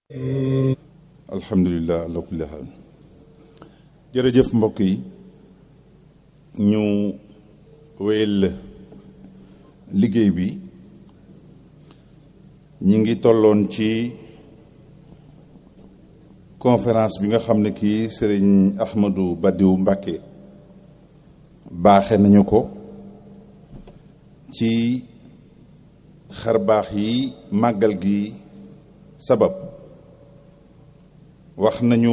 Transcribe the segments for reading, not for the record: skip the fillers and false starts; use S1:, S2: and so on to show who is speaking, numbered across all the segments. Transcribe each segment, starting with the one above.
S1: alhamdulilah ala kulli haal jërëjëf mbokk yi ñu wéyal liggéey bi ñi ngi tolloon ci conférence bi nga xam ne kii sëriñ Ahmadou Badiou Mbacké baaxe nañu ko ci xarbaax yi màggal gi sabab wax nañu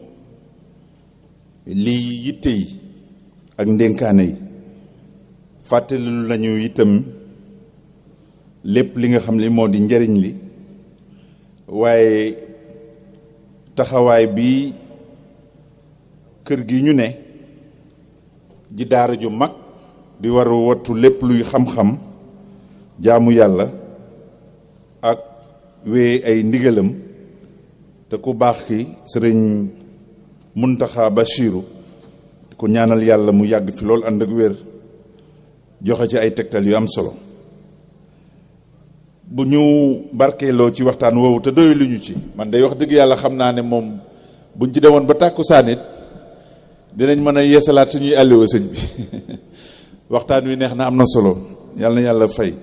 S1: lii yitte yi ak ndénkaane yi fàttali nañu itam lépp li nga xam ne moo di njariñ li waaye taxawaay bi kër gi ñu ne ji daara ju mag di war a wattu lépp luy xam-xam jaamu yàlla ak wee ay ndigalam te ku baax ki sëriñ Muntaxa Bachiru ko ñaanal yàlla mu yàgg fi lool ànd ak wér joxe ci ay tegtal yu am solo bu ñu barkeeloo ci waxtaan woowu te doy lu ñu ci man day wax dëgg yàlla xam naa ne moom buñ ci demoon ba tàkkusaan it dinañ mën a yeesalaat suñuy àlliwa sëñ bi waxtaan wi neex na am na solo yàlla na yàlla fay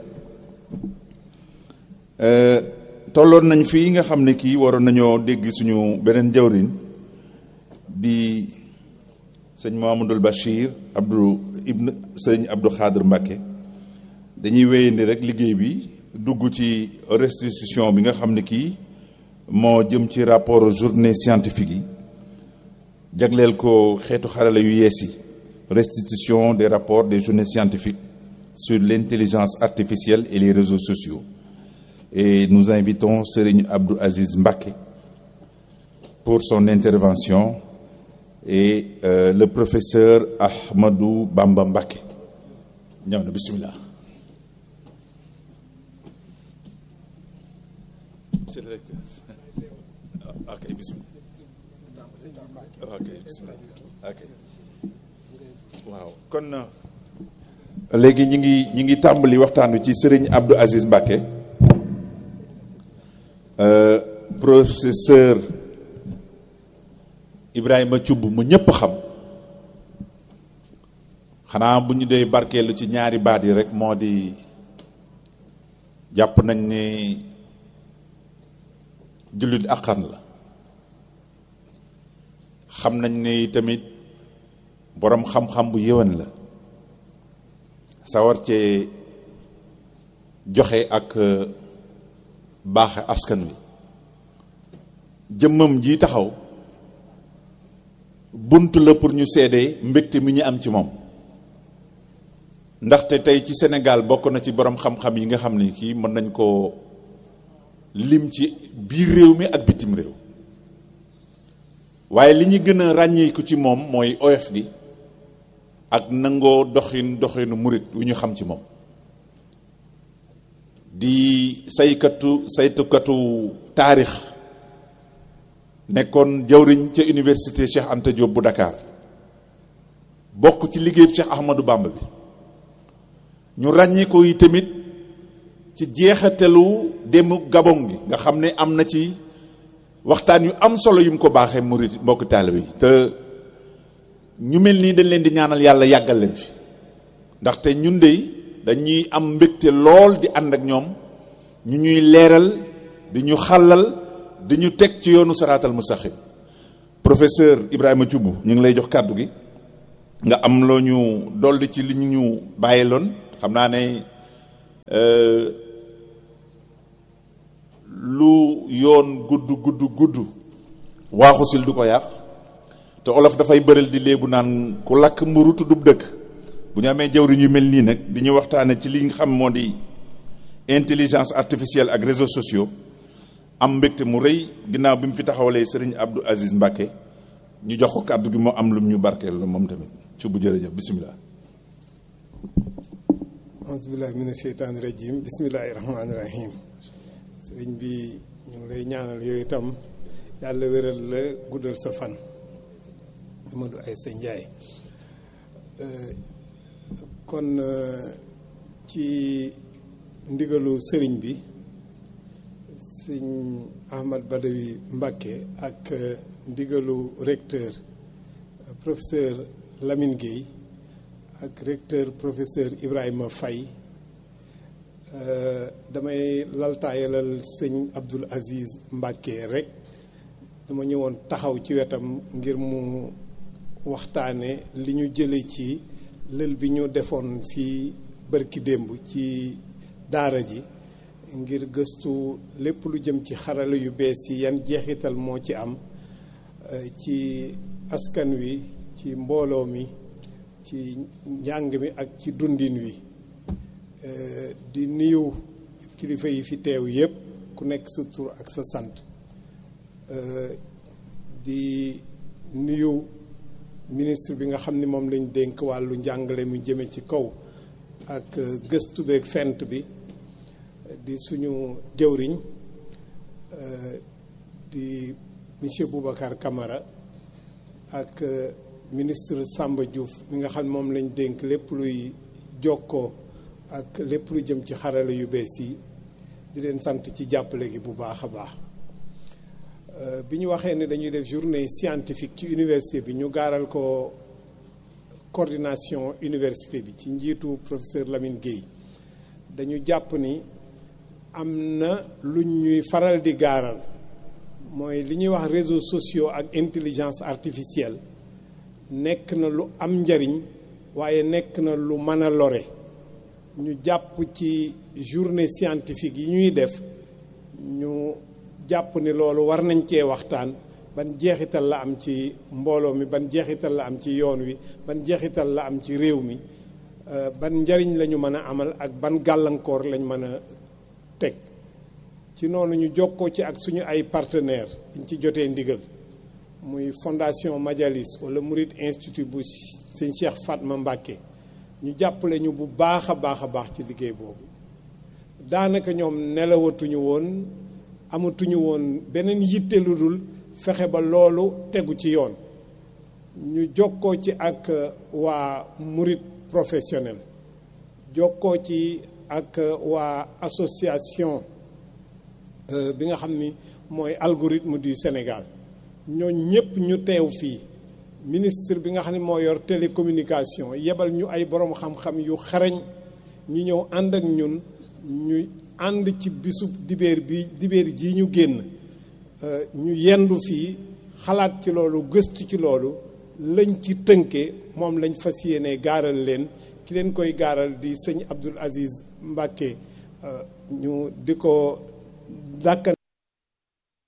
S1: tolloon nañ fii nga xam ne kii waroon nañoo dégg suñu beneen jawrin di sëñ Mouhamadoul Bachir sëñ Abdou Khadr Mbacké dañuy wéyandi rek liggéey bi dugg ci restitution bi nga xam ne kii moo jëm ci rapport journée scientifique yi jagleel ko xeetu xarala yu yees yi restitution des rapports des journées scientifiques sur l'intelligence artificielle et les réseaux sociaux. Et nous invitons Serigne Abdou Aziz Mbacké pour son intervention et le professeur Ahmadou Bamba Mbacké ñëw na bismillah. Monsieur le directeur. Ok bismillah. Ok bismillah. Ok waaw kon léegi ñi ngi tàmbali waxtaan wi ci Serigne Abdou Aziz Mbacké. Professeur Ibrahima Thioub mu ñëpp xam xanaa bu ñu dee barkeelu ci ñaari baat yi rek moo di jàpp nañ ne jullit àqan la xam nañ ne tamit boroom xam-xam bu yéwén la sawar cee joxe ak baaxe askan wi jëmmam ji taxaw bunt la pour ñu seede mbégte mi ñu am ci moom ndaxte tey ci Sénégal bokk na ci borom xam-xam yi nga xam ne kii mën nañ koo lim ci biir réew mi ak bitim réew waaye li ñu gën a ràññeeku ci moom mooy oyof gi ak nangoo doxinu murit wu ñu xam ci moom di saytukatu taarix nekkoon jawriñ ca université Cheikh Anta Diop bu Dakar bokk ci liggéeyu Cheikh Ahmadou Bamba bi ñu ràññee ko yi tamit ci jeexatalu demu Gabon gi nga xam ne am na ci waxtaan yu am solo yu mu ko baaxee murit mbokk taalibe yi te ñu mel nii dañ leen di ñaanal yàlla yàggal leen fi ndaxte ñun dey dañuy am mbégte lool di ànd ak ñoom ñu ñuy leeral di ñu xàllal di ñu teg ci yoonu saraatal mustaqim professeur Ibrahima Thioub ñu ngi lay jox kàddu gi nga am loo ñu dolli ci li ñu bàyyiloon xam naa ne lu yoon gudd waaxusil du ko yàq te olof dafay bëral di léebu naan ku lakk mburu tuddub dëkk bu ñu amee jawriñ yu mel nii nag di ñu waxtaane ci li nga xam moo di intelligence artificielle ak réseaux sociaux am mbégte mu rëy ginnaaw bi mu fi taxawalee Serigne Abdou Aziz Mbacké ñu jox ko kàddu gi moo am lum ñu barkeel la moom tamit ci bu jërëjëf bisimilah.
S2: auzubillahi mina sheytaani rajim bismillahi rahmaani rahim sëriñ bi ñu ngi lay ñaanal yooyu itam yàlla wéral la guddal sa fan Amadou Aïssa Ndiaye kon ci ndigalu sëriñ bi sëñ Ahmad Badawi Mbacké ak ndigalu recteur professeur Lamine Gueye ak recteur professeur Ibrahima Faye damay laltaayalal sëñ Abdoul Aziz Mbacké rek dama ñëwoon taxaw ci wetam ngir mu waxtaane li ñu jële ci lël bi ñu defoon fii bërki démb ci daara ji ngir gëstu lépp lu jëm ci xarala yu bees yi yan jeexital moo ci am ci askan wi ci mbooloo mi ci njàng mi ak ci dundin wi di nuyu kilifa yi fi teew yépp ku nekk sa tur ak sa sant di nuyu ministre bi nga xam ni moom lañ dénk wàllu njàngale mu jëme ci kaw ak gëstu beeg fent bi di suñu jëwriñ di monsieur Boubacar Camara ak ministre Samba Diouf mi nga xam moom lañ dénk lépp luy jokkoo ak lépp lu jëm ci xarala yu bees yi di leen sant ci jàppale gi bu baax a baax bi ñu waxee ne dañuy def journée scientifique ci université bi ñu gaaral ko coordination université bi ci njiitu professeur Lamine Gueye dañu jàpp ni am na lu ñuy faral di gaaral mooy li ñuy wax réseaux sociaux ak intelligence artificielle nekk na lu am njariñ waaye nekk na lu mën a lore ñu jàpp ci journée scientifique yi ñuy def ñu jàpp ni loolu war nañ cee waxtaan ban jeexital la am ci mbooloo mi ban jeexital la am ci yoon wi ban jeexital la am ci réew mi ban njariñ la ñu mën a amal ak ban gàllankoor lañ mën a teg ci noonu ñu jokkoo ci ak suñu ay partenaires ñu ci jotee ndigal muy fondation Majalis wala Mouride Institut bu sëñ Cheikh Fatma Mbacké ñu jàppale ñu bu baax a baax ci liggéey boobu daanaka ñoom nelawatuñu woon amatuñu woon beneen yitte lu dul fexe ba loolu tegu ci yoon ñu jokkoo ci ak waa Mouride professionnel jokkoo ci ak waa association bi nga xam ni mooy algorithme du Sénégal ñoo ñëpp ñu teew fii ministre bi nga xam ne moo yor télécommunication yebal ñu ay borom xam-xam yu xarañ ñu ñëw ànd ak ñun ñu ànd ci bisub dibeer ji ñu génn ñu yendu fii xalaat ci loolu gëstu ci loolu lañ ci tënke moom lañ fas yéene gaaral leen ki leen koy gaaral di sëñ Abdoul Aziz Mbacké ñu di ko dàkkan